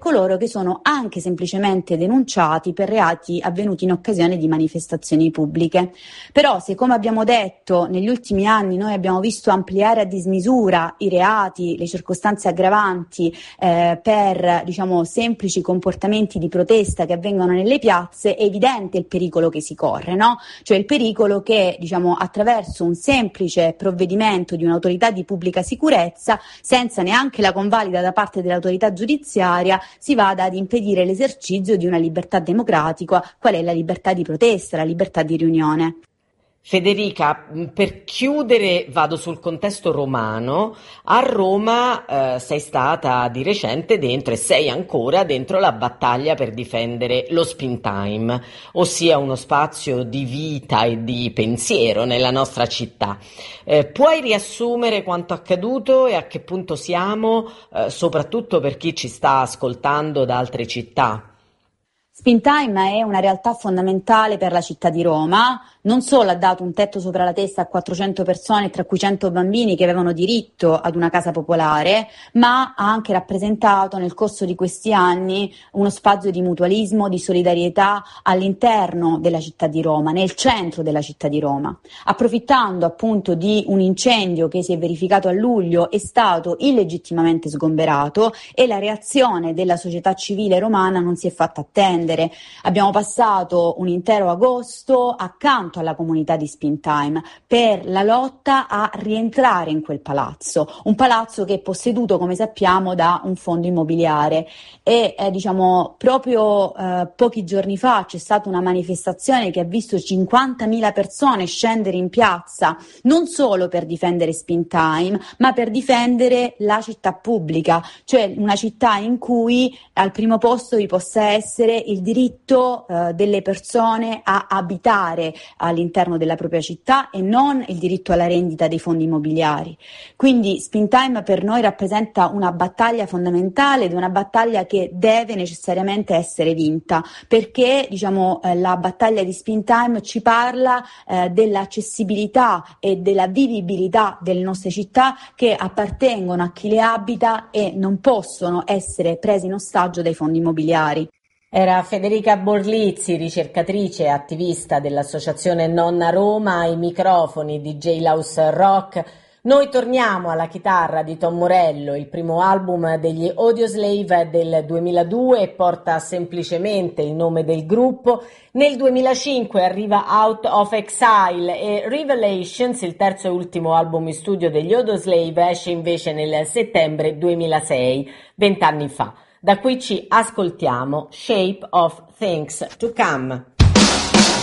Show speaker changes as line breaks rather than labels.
coloro che sono anche semplicemente denunciati per reati avvenuti in occasione di manifestazioni pubbliche. Però se, come abbiamo detto, negli ultimi anni noi abbiamo visto ampliare a dismisura i reati, le circostanze aggravanti per semplici comportamenti di protesta che avvengono nelle piazze, è evidente il pericolo che si corre, no? Cioè il pericolo che attraverso un semplice provvedimento di un'autorità di pubblica sicurezza, senza neanche la convalida da parte dell'autorità giudiziaria, si vada ad impedire l'esercizio di una libertà democratica, qual è la libertà di protesta, la libertà di riunione.
Federica, per chiudere vado sul contesto romano. A Roma sei stata di recente dentro e sei ancora dentro la battaglia per difendere lo Spin Time, ossia uno spazio di vita e di pensiero nella nostra città. Puoi riassumere quanto accaduto e a che punto siamo, soprattutto per chi ci sta ascoltando da altre città?
Spin Time è una realtà fondamentale per la città di Roma. Non solo ha dato un tetto sopra la testa a 400 persone, tra cui 100 bambini che avevano diritto ad una casa popolare, ma ha anche rappresentato nel corso di questi anni uno spazio di mutualismo, di solidarietà all'interno della città di Roma, nel centro della città di Roma. Approfittando appunto di un incendio che si è verificato a luglio, è stato illegittimamente sgomberato e la reazione della società civile romana non si è fatta attendere. Abbiamo passato un intero agosto accanto alla comunità di Spin Time per la lotta a rientrare in quel palazzo, un palazzo che è posseduto, come sappiamo, da un fondo immobiliare e proprio pochi giorni fa c'è stata una manifestazione che ha visto 50.000 persone scendere in piazza non solo per difendere Spin Time, ma per difendere la città pubblica, cioè una città in cui al primo posto vi possa essere il diritto delle persone a abitare all'interno della propria città e non il diritto alla rendita dei fondi immobiliari. Quindi Spin Time per noi rappresenta una battaglia fondamentale ed una battaglia che deve necessariamente essere vinta, perché la battaglia di Spin Time ci parla dell'accessibilità e della vivibilità delle nostre città che appartengono a chi le abita e non possono essere presi in ostaggio dai fondi immobiliari.
Era Federica Borlizzi, ricercatrice e attivista dell'associazione Nonna Roma, ai microfoni di Jailhouse Rock. Noi torniamo alla chitarra di Tom Morello, il primo album degli Audioslave del 2002 porta semplicemente il nome del gruppo. Nel 2005 arriva Out of Exile e Revelations, il terzo e ultimo album in studio degli Audioslave, esce invece nel settembre 2006, 20 anni fa. Da qui ci ascoltiamo Shape of Things to Come.